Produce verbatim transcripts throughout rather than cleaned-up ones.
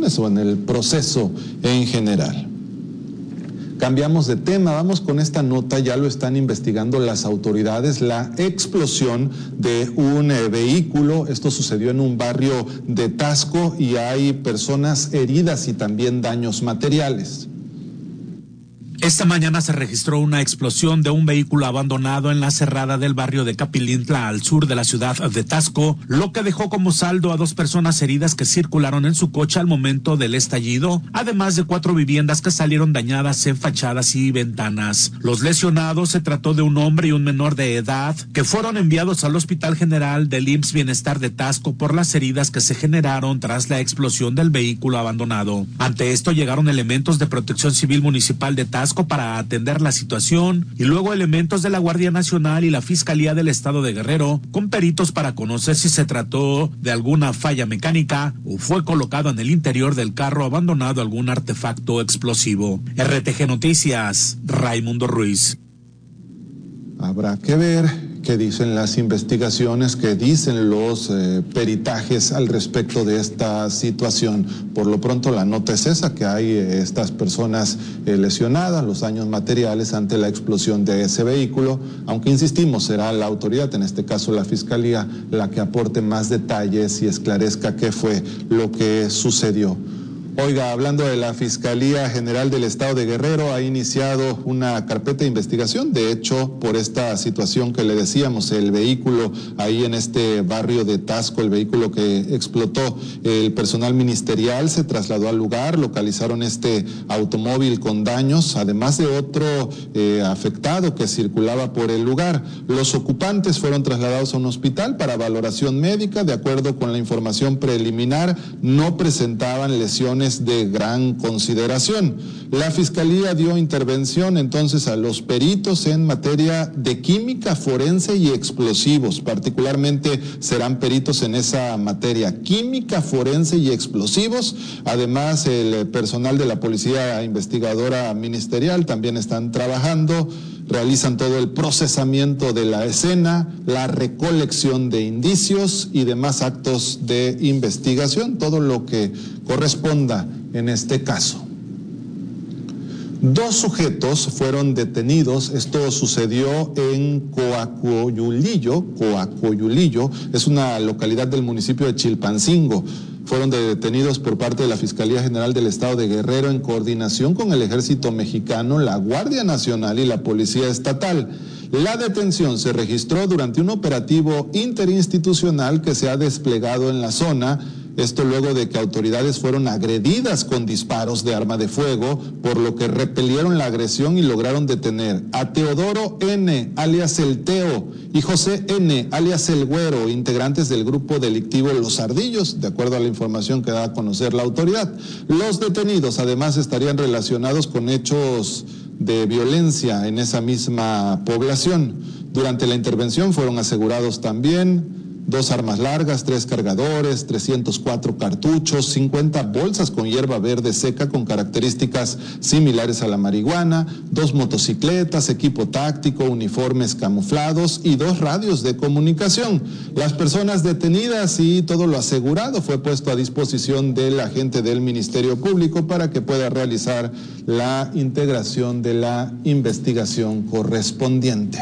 investigaciones o en el proceso en general. Cambiamos de tema, vamos con esta nota, ya lo están investigando las autoridades, la explosión de un eh, vehículo. Esto sucedió en un barrio de Taxco y hay personas heridas y también daños materiales. Esta mañana se registró una explosión de un vehículo abandonado en la cerrada del barrio de Capilintla, al sur de la ciudad de Taxco, lo que dejó como saldo a dos personas heridas que circularon en su coche al momento del estallido, además de cuatro viviendas que salieron dañadas en fachadas y ventanas. Los lesionados se trató de un hombre y un menor de edad que fueron enviados al Hospital General del I M S S Bienestar de Taxco por las heridas que se generaron tras la explosión del vehículo abandonado. Ante esto llegaron elementos de Protección Civil Municipal de Taxco para atender la situación y luego elementos de la Guardia Nacional y la Fiscalía del Estado de Guerrero con peritos para conocer si se trató de alguna falla mecánica o fue colocado en el interior del carro abandonado algún artefacto explosivo. R T G Noticias, Raimundo Ruiz. Habrá que ver qué dicen las investigaciones, qué dicen los eh, peritajes al respecto de esta situación. Por lo pronto la nota es esa, que hay eh, estas personas eh, lesionadas, los daños materiales ante la explosión de ese vehículo, aunque insistimos, será la autoridad, en este caso la Fiscalía, la que aporte más detalles y esclarezca qué fue lo que sucedió. Oiga, hablando de la Fiscalía General del Estado de Guerrero, ha iniciado una carpeta de investigación, de hecho, por esta situación que le decíamos, el vehículo ahí en este barrio de Taxco, el vehículo que explotó, el personal ministerial se trasladó al lugar, localizaron este automóvil con daños, además de otro eh, afectado que circulaba por el lugar. Los ocupantes fueron trasladados a un hospital para valoración médica, de acuerdo con la información preliminar, no presentaban lesiones de gran consideración. La Fiscalía dio intervención entonces a los peritos en materia de química forense y explosivos, particularmente serán peritos en esa materia, química forense y explosivos. Además, el personal de la Policía Investigadora Ministerial también están trabajando, realizan todo el procesamiento de la escena, la recolección de indicios y demás actos de investigación, todo lo que corresponda en este caso. Dos sujetos fueron detenidos, esto sucedió en Coacoyulillo, Coacoyulillo, es una localidad del municipio de Chilpancingo. Fueron detenidos por parte de la Fiscalía General del Estado de Guerrero en coordinación con el Ejército Mexicano, la Guardia Nacional y la Policía Estatal. La detención se registró durante un operativo interinstitucional que se ha desplegado en la zona. Esto luego de que autoridades fueron agredidas con disparos de arma de fuego, por lo que repelieron la agresión y lograron detener a Teodoro N., alias El Teo, y José N., alias El Güero, integrantes del grupo delictivo Los Ardillos, de acuerdo a la información que da a conocer la autoridad. Los detenidos además estarían relacionados con hechos de violencia en esa misma población. Durante la intervención fueron asegurados también dos armas largas, tres cargadores, trescientos cuatro cartuchos, cincuenta bolsas con hierba verde seca con características similares a la marihuana, dos motocicletas, equipo táctico, uniformes camuflados y dos radios de comunicación. Las personas detenidas y todo lo asegurado fue puesto a disposición del agente del Ministerio Público para que pueda realizar la integración de la investigación correspondiente.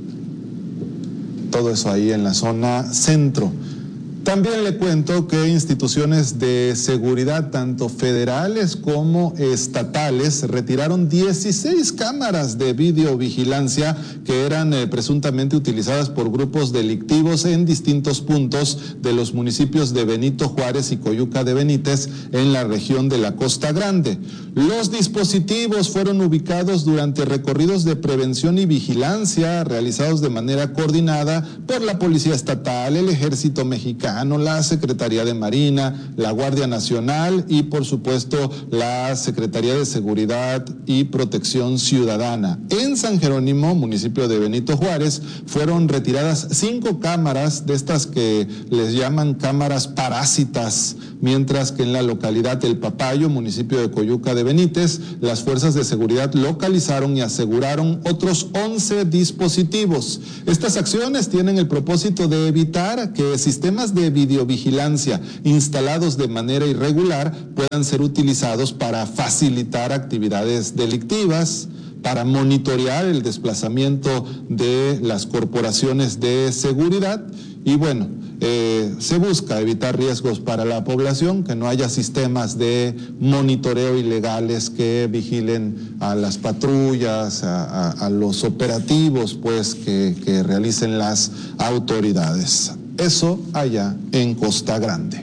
Todo eso ahí en la zona centro. También le cuento que instituciones de seguridad, tanto federales como estatales, retiraron dieciséis cámaras de videovigilancia que eran eh, presuntamente utilizadas por grupos delictivos en distintos puntos de los municipios de Benito Juárez y Coyuca de Benítez en la región de la Costa Grande. Los dispositivos fueron ubicados durante recorridos de prevención y vigilancia realizados de manera coordinada por la Policía Estatal, el Ejército Mexicano, la Secretaría de Marina, la Guardia Nacional y por supuesto la Secretaría de Seguridad y Protección Ciudadana. En San Jerónimo, municipio de Benito Juárez, fueron retiradas cinco cámaras de estas que les llaman cámaras parásitas mientras que en la localidad El Papayo, municipio de Coyuca de Benítez, las fuerzas de seguridad localizaron y aseguraron otros once dispositivos. Estas acciones tienen el propósito de evitar que sistemas de videovigilancia instalados de manera irregular puedan ser utilizados para facilitar actividades delictivas, para monitorear el desplazamiento de las corporaciones de seguridad y bueno, eh, se busca evitar riesgos para la población, que no haya sistemas de monitoreo ilegales que vigilen a las patrullas, a, a, a los operativos pues que, que realicen las autoridades. Eso allá en Costa Grande.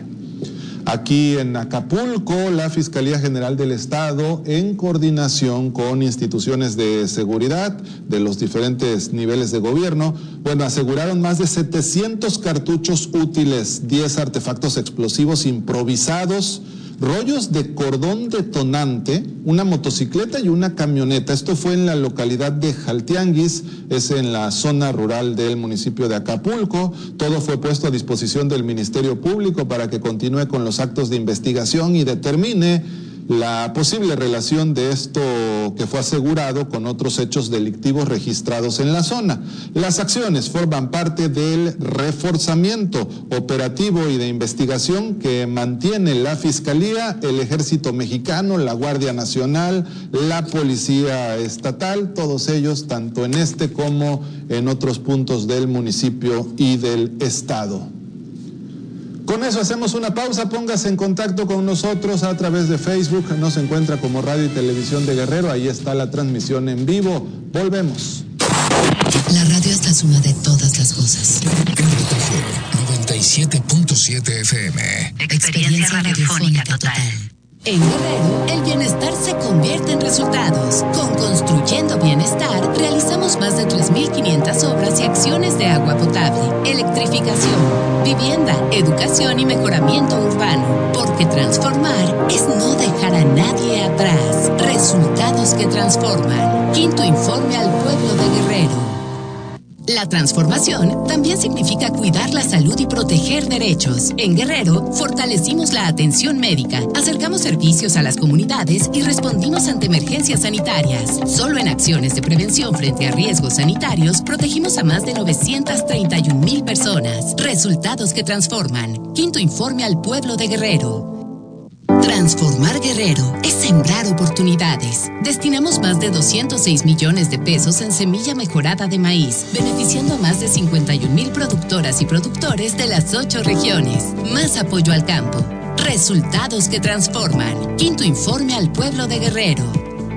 Aquí en Acapulco, la Fiscalía General del Estado, en coordinación con instituciones de seguridad de los diferentes niveles de gobierno, bueno, aseguraron más de setecientos cartuchos útiles, diez artefactos explosivos improvisados, rollos de cordón detonante, una motocicleta y una camioneta. Esto fue en la localidad de Jaltianguis, es en la zona rural del municipio de Acapulco. Todo fue puesto a disposición del Ministerio Público para que continúe con los actos de investigación y determine la posible relación de esto que fue asegurado con otros hechos delictivos registrados en la zona. Las acciones forman parte del reforzamiento operativo y de investigación que mantiene la Fiscalía, el Ejército Mexicano, la Guardia Nacional, la Policía Estatal, todos ellos tanto en este como en otros puntos del municipio y del estado. Con eso hacemos una pausa, póngase en contacto con nosotros a través de Facebook, nos encuentra como Radio y Televisión de Guerrero, ahí está la transmisión en vivo, volvemos. La radio es la suma de todas las cosas. noventa y siete punto siete F M. Experiencia radiofónica total. En Guerrero, el bienestar se convierte en resultados. Con Construyendo Bienestar, realizamos más de tres mil quinientas obras y acciones de agua potable, electrificación, vivienda, educación y mejoramiento urbano. Porque transformar es no dejar a nadie atrás. Resultados que transforman. Quinto informe al pueblo de Guerrero. La transformación también significa cuidar la salud y proteger derechos. En Guerrero, fortalecimos la atención médica, acercamos servicios a las comunidades y respondimos ante emergencias sanitarias. Solo en acciones de prevención frente a riesgos sanitarios, protegimos a más de novecientas treinta y un mil personas. Resultados que transforman. Quinto informe al pueblo de Guerrero. Transformar Guerrero es sembrar oportunidades. Destinamos más de doscientos seis millones de pesos en semilla mejorada de maíz, beneficiando a más de cincuenta y un mil productoras y productores de las ocho regiones. Más apoyo al campo. Resultados que transforman. Quinto informe al pueblo de Guerrero.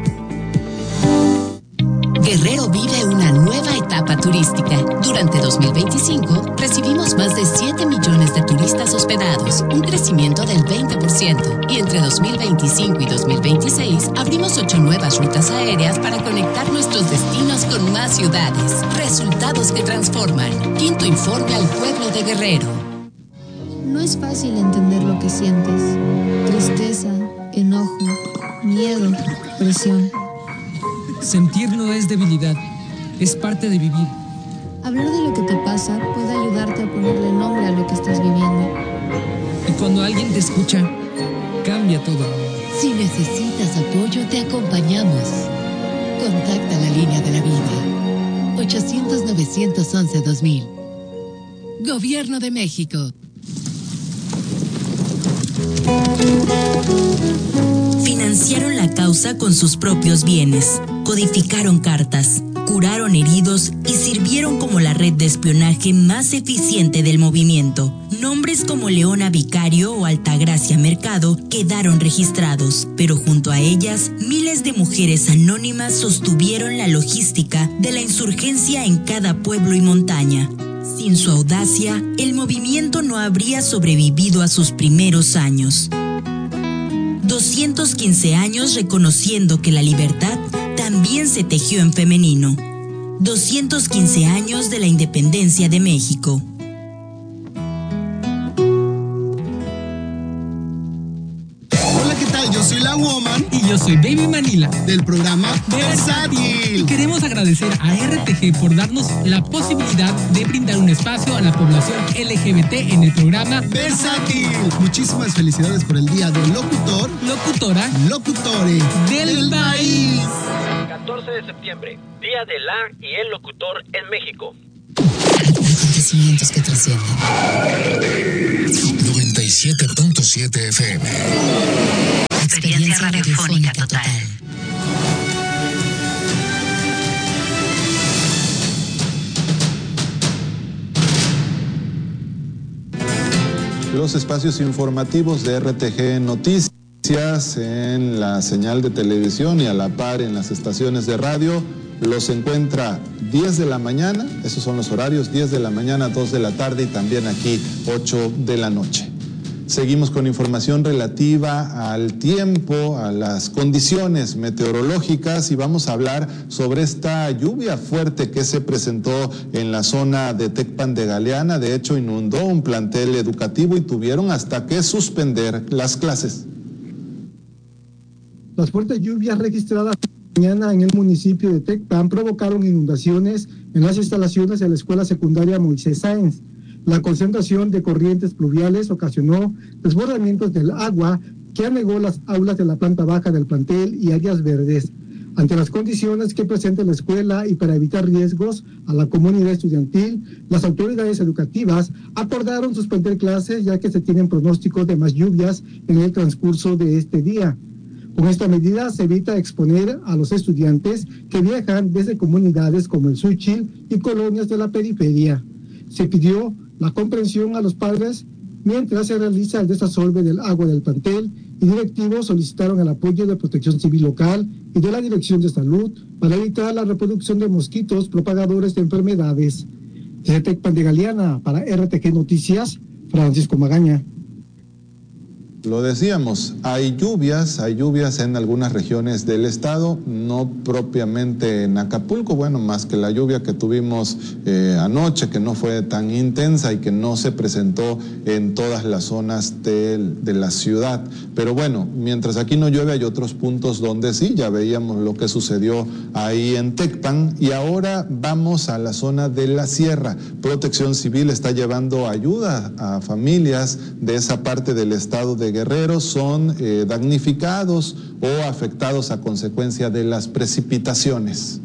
Guerrero vive una nueva etapa turística. Durante dos mil veinticinco, recibimos más de siete millones de turistas hospedados, un crecimiento del veinte por ciento. Y entre dos mil veinticinco y dos mil veintiséis, abrimos ocho nuevas rutas aéreas para conectar nuestros destinos con más ciudades. Resultados que transforman. Quinto informe al pueblo de Guerrero. No es fácil entender lo que sientes. Tristeza, enojo, miedo, presión. Sentir no es debilidad, es parte de vivir. Hablar de lo que te pasa puede ayudarte a ponerle nombre a lo que estás viviendo. Y cuando alguien te escucha, cambia todo. Si necesitas apoyo, te acompañamos. Contacta la línea de la vida. ochocientos, novecientos once, dos mil. Gobierno de México. Financiaron la causa con sus propios bienes, codificaron cartas, curaron heridos y sirvieron como la red de espionaje más eficiente del movimiento. Nombres como Leona Vicario o Altagracia Mercado quedaron registrados, pero junto a ellas, miles de mujeres anónimas sostuvieron la logística de la insurgencia en cada pueblo y montaña. Sin su audacia, el movimiento no habría sobrevivido a sus primeros años. doscientos quince años reconociendo que la libertad también se tejió en femenino. doscientos quince años de la independencia de México. tal? Yo soy la Woman. Y yo soy Baby Manila. Del programa Versátil. Y queremos agradecer a R T G por darnos la posibilidad de brindar un espacio a la población L G B T en el programa Versátil. Muchísimas felicidades por el Día del Locutor, Locutora, Locutore del, del país. catorce de septiembre, Día de la y el Locutor en México. Acontecimientos que trascienden. noventa y siete punto siete F M. Experiencia radiofónica total. Los espacios informativos de R T G Noticias en la señal de televisión y a la par en las estaciones de radio los encuentra diez de la mañana, esos son los horarios, diez de la mañana, dos de la tarde y también aquí ocho de la noche. Seguimos con información relativa al tiempo, a las condiciones meteorológicas y vamos a hablar sobre esta lluvia fuerte que se presentó en la zona de Tecpan de Galeana. De hecho, inundó un plantel educativo y tuvieron hasta que suspender las clases. Las fuertes lluvias registradas mañana en el municipio de Tecpan provocaron inundaciones en las instalaciones de la escuela secundaria Moisés Sáenz. La concentración de corrientes pluviales ocasionó desbordamientos del agua que anegó las aulas de la planta baja del plantel y áreas verdes. Ante las condiciones que presenta la escuela y para evitar riesgos a la comunidad estudiantil, las autoridades educativas acordaron suspender clases ya que se tienen pronósticos de más lluvias en el transcurso de este día. Con esta medida se evita exponer a los estudiantes que viajan desde comunidades como el Súchil y colonias de la periferia. Se pidió la comprensión a los padres mientras se realiza el desasolve del agua del plantel y directivos solicitaron el apoyo de Protección Civil local y de la Dirección de Salud para evitar la reproducción de mosquitos propagadores de enfermedades. Desde Tecpan de Galeana, para R T G Noticias, Francisco Magaña. Lo decíamos, hay lluvias, hay lluvias en algunas regiones del estado, no propiamente en Acapulco, bueno, más que la lluvia que tuvimos eh, anoche, que no fue tan intensa y que no se presentó en todas las zonas de, de la ciudad. Pero bueno, mientras aquí no llueve hay otros puntos donde sí, ya veíamos lo que sucedió ahí en Tecpan y ahora vamos a la zona de la sierra. Protección Civil está llevando ayuda a familias de esa parte del estado de Guerrero, son eh, damnificados o afectados a consecuencia de las precipitaciones.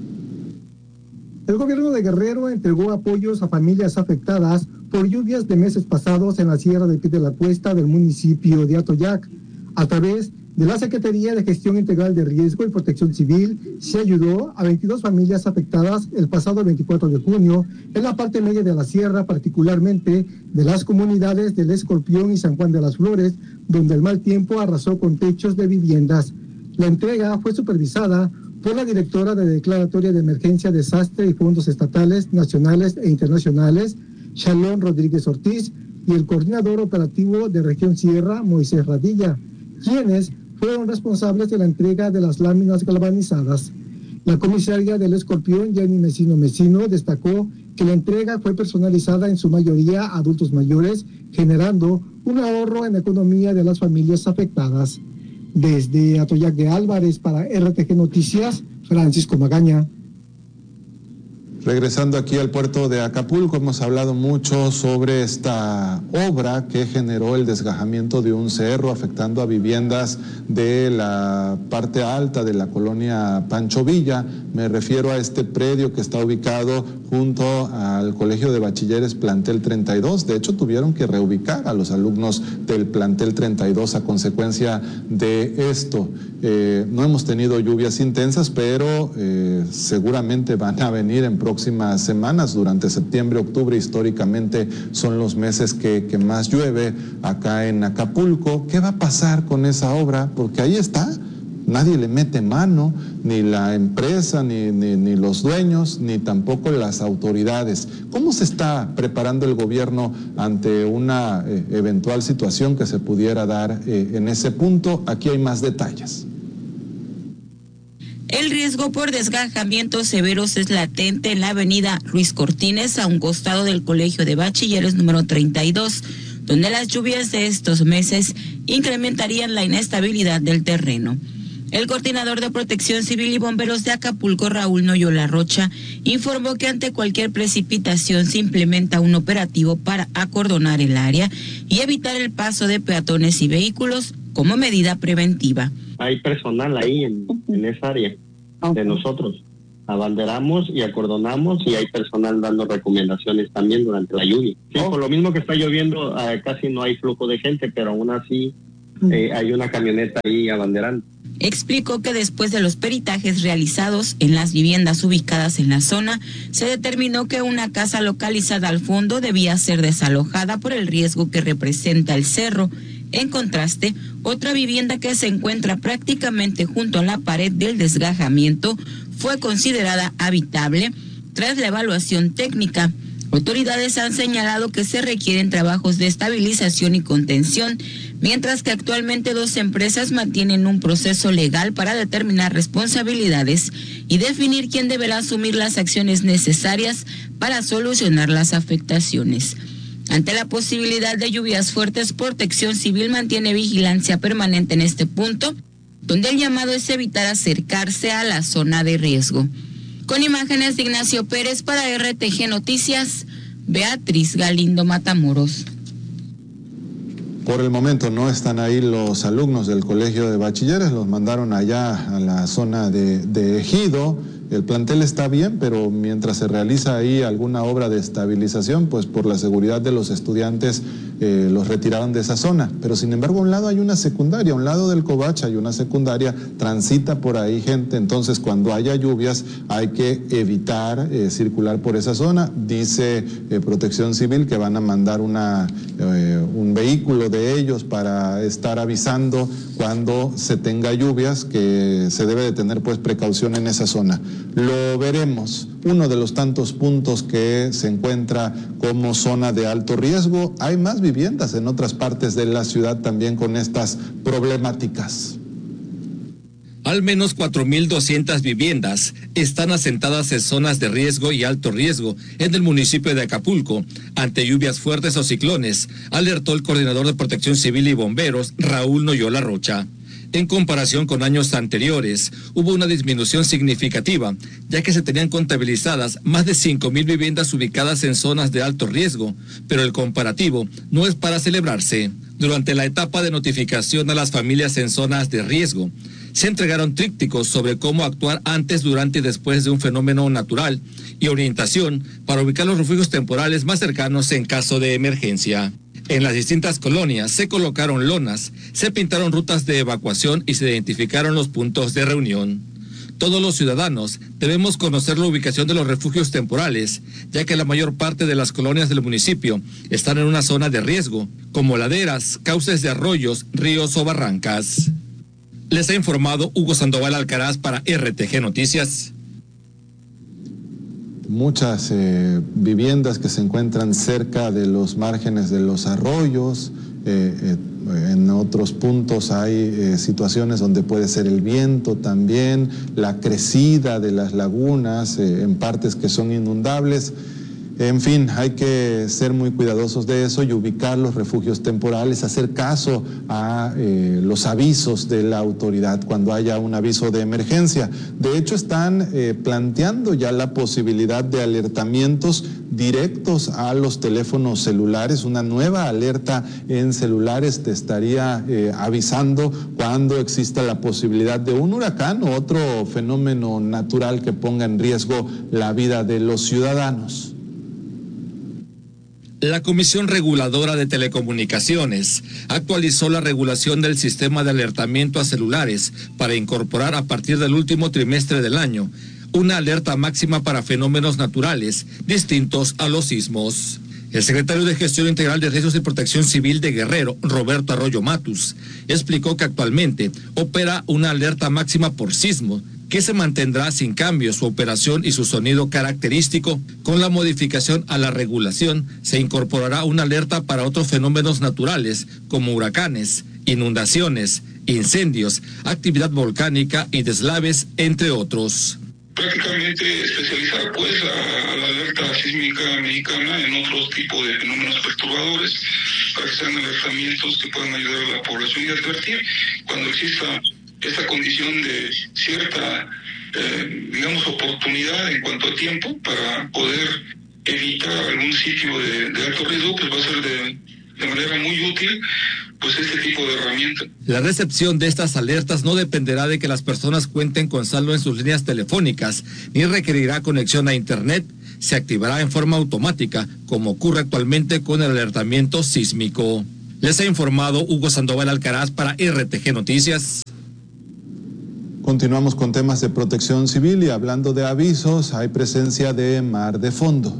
El gobierno de Guerrero entregó apoyos a familias afectadas por lluvias de meses pasados en la Sierra de Pie de la Cuesta del municipio de Atoyac. A través de la Secretaría de Gestión Integral de Riesgo y Protección Civil, se ayudó a veintidós familias afectadas el pasado veinticuatro de junio en la parte media de la sierra, particularmente de las comunidades del Escorpión y San Juan de las Flores, donde el mal tiempo arrasó con techos de viviendas. La entrega fue supervisada por la directora de Declaratoria de Emergencia, Desastre y Fondos Estatales, Nacionales e Internacionales, Shalom Rodríguez Ortiz, y el coordinador operativo de Región Sierra, Moisés Radilla, quienes fueron responsables de la entrega de las láminas galvanizadas. La comisaria del Escorpión, Jenny Mesino Mesino, destacó que la entrega fue personalizada en su mayoría a adultos mayores, generando un ahorro en la economía de las familias afectadas. Desde Atoyac de Álvarez para R T G Noticias, Francisco Magaña. Regresando aquí al puerto de Acapulco, hemos hablado mucho sobre esta obra que generó el desgajamiento de un cerro afectando a viviendas de la parte alta de la colonia Pancho Villa. Me refiero a este predio que está ubicado junto al Colegio de Bachilleres Plantel treinta y dos. De hecho, tuvieron que reubicar a los alumnos del Plantel treinta y dos a consecuencia de esto. Eh, no hemos tenido lluvias intensas, pero eh, seguramente van a venir en próximas semanas. Durante septiembre, octubre, históricamente son los meses que, que más llueve acá en Acapulco. ¿Qué va a pasar con esa obra? Porque ahí está. Nadie le mete mano, ni la empresa, ni, ni, ni los dueños, ni tampoco las autoridades. ¿Cómo se está preparando el gobierno ante una eh, eventual situación que se pudiera dar eh, en ese punto? Aquí hay más detalles. El riesgo por desgajamientos severos es latente en la avenida Ruiz Cortines, a un costado del Colegio de Bachilleres número treinta y dos, donde las lluvias de estos meses incrementarían la inestabilidad del terreno. El coordinador de Protección Civil y Bomberos de Acapulco, Raúl Noyola Rocha, informó que ante cualquier precipitación se implementa un operativo para acordonar el área y evitar el paso de peatones y vehículos como medida preventiva. Hay personal ahí en, en esa área de nosotros. Abanderamos y acordonamos y hay personal dando recomendaciones también durante la lluvia. Sí, por lo mismo que está lloviendo, eh, casi no hay flujo de gente, pero aún así eh, hay una camioneta ahí abanderando. Explicó que después de los peritajes realizados en las viviendas ubicadas en la zona, se determinó que una casa localizada al fondo debía ser desalojada por el riesgo que representa el cerro. En contraste, otra vivienda que se encuentra prácticamente junto a la pared del desgajamiento fue considerada habitable tras la evaluación técnica. Autoridades han señalado que se requieren trabajos de estabilización y contención, mientras que actualmente dos empresas mantienen un proceso legal para determinar responsabilidades y definir quién deberá asumir las acciones necesarias para solucionar las afectaciones. Ante la posibilidad de lluvias fuertes, Protección Civil mantiene vigilancia permanente en este punto, donde el llamado es evitar acercarse a la zona de riesgo. Con imágenes de Ignacio Pérez para R T G Noticias, Beatriz Galindo Matamoros. Por el momento no están ahí los alumnos del Colegio de Bachilleres, los mandaron allá a la zona de, de Ejido. El plantel está bien, pero mientras se realiza ahí alguna obra de estabilización, pues por la seguridad de los estudiantes eh, los retiraron de esa zona. Pero sin embargo, a un lado hay una secundaria, a un lado del Covach hay una secundaria, transita por ahí gente, entonces cuando haya lluvias hay que evitar eh, circular por esa zona. Dice eh, Protección Civil que van a mandar una, eh, un vehículo de ellos para estar avisando cuando se tenga lluvias, que se debe de tener pues precaución en esa zona. Lo veremos, uno de los tantos puntos que se encuentra como zona de alto riesgo. Hay más viviendas en otras partes de la ciudad también con estas problemáticas. Al menos cuatro mil doscientas viviendas están asentadas en zonas de riesgo y alto riesgo en el municipio de Acapulco ante lluvias fuertes o ciclones, alertó el coordinador de Protección Civil y Bomberos, Raúl Noyola Rocha. En comparación con años anteriores, hubo una disminución significativa, ya que se tenían contabilizadas más de cinco mil viviendas ubicadas en zonas de alto riesgo, pero el comparativo no es para celebrarse. Durante la etapa de notificación a las familias en zonas de riesgo, se entregaron trípticos sobre cómo actuar antes, durante y después de un fenómeno natural y orientación para ubicar los refugios temporales más cercanos en caso de emergencia. En las distintas colonias se colocaron lonas, se pintaron rutas de evacuación y se identificaron los puntos de reunión. Todos los ciudadanos debemos conocer la ubicación de los refugios temporales, ya que la mayor parte de las colonias del municipio están en una zona de riesgo, como laderas, cauces de arroyos, ríos o barrancas. Les ha informado Hugo Sandoval Alcaraz para R T G Noticias. Muchas eh, viviendas que se encuentran cerca de los márgenes de los arroyos, eh, eh, en otros puntos hay eh, situaciones donde puede ser el viento también, la crecida de las lagunas eh, en partes que son inundables. En fin, hay que ser muy cuidadosos de eso y ubicar los refugios temporales, hacer caso a eh, los avisos de la autoridad cuando haya un aviso de emergencia. De hecho, están eh, planteando ya la posibilidad de alertamientos directos a los teléfonos celulares. Una nueva alerta en celulares te estaría eh, avisando cuando exista la posibilidad de un huracán o otro fenómeno natural que ponga en riesgo la vida de los ciudadanos. La Comisión Reguladora de Telecomunicaciones actualizó la regulación del sistema de alertamiento a celulares para incorporar a partir del último trimestre del año una alerta máxima para fenómenos naturales distintos a los sismos. El secretario de Gestión Integral de Riesgos y Protección Civil de Guerrero, Roberto Arroyo Matus, explicó que actualmente opera una alerta máxima por sismo, que se mantendrá sin cambio su operación y su sonido característico. Con la modificación a la regulación se incorporará una alerta para otros fenómenos naturales como huracanes, inundaciones, incendios, actividad volcánica y deslaves, entre otros. prácticamente especializar pues a, a la alerta sísmica mexicana en otros tipos de fenómenos perturbadores, para que sean alertamientos que puedan ayudar a la población y advertir cuando exista esta condición de cierta, eh, digamos, oportunidad en cuanto a tiempo para poder evitar algún sitio de, de alto riesgo, pues va a ser de, de manera muy útil pues este tipo de herramienta. La recepción de estas alertas no dependerá de que las personas cuenten con saldo en sus líneas telefónicas, ni requerirá conexión a internet. Se activará en forma automática, como ocurre actualmente con el alertamiento sísmico. Les ha informado Hugo Sandoval Alcaraz para R T G Noticias. Continuamos con temas de protección civil y hablando de avisos, hay presencia de mar de fondo.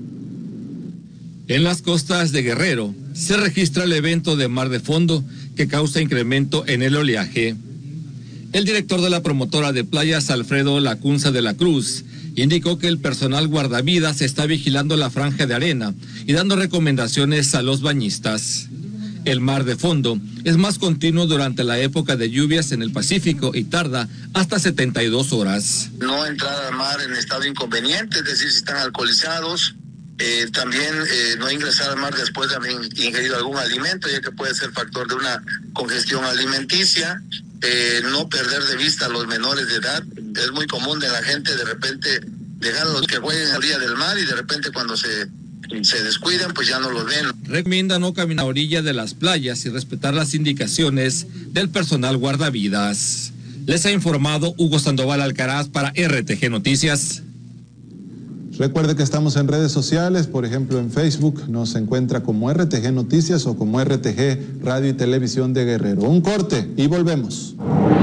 En las costas de Guerrero se registra el evento de mar de fondo que causa incremento en el oleaje. El director de la promotora de playas, Alfredo Lacunza de la Cruz, indicó que el personal guardavidas está vigilando la franja de arena y dando recomendaciones a los bañistas. El mar de fondo es más continuo durante la época de lluvias en el Pacífico y tarda hasta setenta y dos horas. No entrar al mar en estado inconveniente, es decir, si están alcoholizados. Eh, también eh, no ingresar al mar después de haber ingerido algún alimento, ya que puede ser factor de una congestión alimenticia. Eh, no perder de vista a los menores de edad. Es muy común de la gente de repente dejar a los que jueguen a la orilla del mar y de repente cuando se, se descuidan pues ya no los ven. Recomienda no caminar a orilla de las playas y respetar las indicaciones del personal guardavidas. Les ha informado Hugo Sandoval Alcaraz para R T G Noticias. Recuerde que estamos en redes sociales, por ejemplo en Facebook nos encuentra como R T G Noticias o como R T G Radio y Televisión de Guerrero. Un corte y volvemos.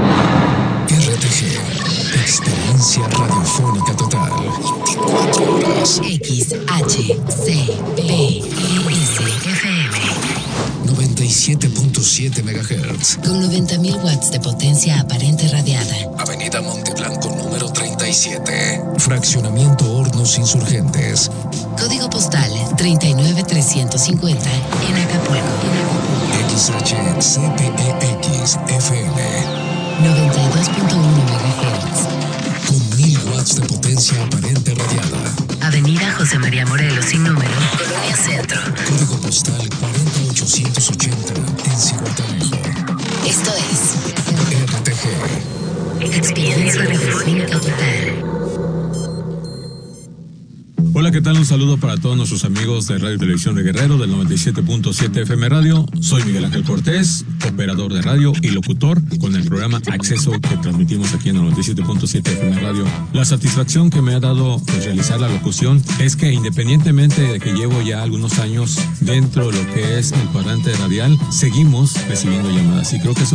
R T G, experiencia radiofónica total. veinticuatro horas. X H C P S F M noventa y siete punto siete megahertz. con noventa mil watts de potencia aparente radiada. Avenida Monteblanco número treinta y siete. Fraccionamiento Hornos Insurgentes. Código postal treinta y nueve trescientos cincuenta en Acapulco. X H C P E X F M noventa y dos punto uno megahertz. con mil watts de potencia aparente radiada. Avenida José María Morelos sin número, Colonia Centro. Código postal cuarenta mil ochocientos ochenta en Cihuatanejo. Esto es R T G, experiencia radiofónica total. Hola, ¿qué tal? Un saludo para todos nuestros amigos de Radio y Televisión de Guerrero del noventa y siete punto siete F M Radio. Soy Miguel Ángel Cortés, operador de radio y locutor con el programa Acceso que transmitimos aquí en el noventa y siete punto siete F M Radio. La satisfacción que me ha dado pues, realizar la locución es que independientemente de que llevo ya algunos años dentro de lo que es el cuadrante radial, seguimos recibiendo llamadas y creo que eso